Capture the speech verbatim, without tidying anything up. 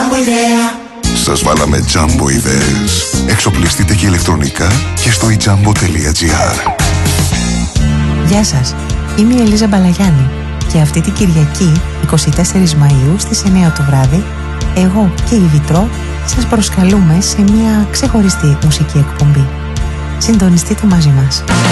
Σας βάλαμε Jumbo ιδέες. Εξοπλιστείτε και ηλεκτρονικά και στο e jumbo τελεία gr. Γεια σας, είμαι η Ελίζα Μπαλαγιάννη και αυτή την Κυριακή, εικοστή τέταρτη Μαΐου στις εννιά το βράδυ, εγώ και η Βιτρό σας προσκαλούμε σε μια ξεχωριστή μουσική εκπομπή. Συντονιστείτε μαζί μας.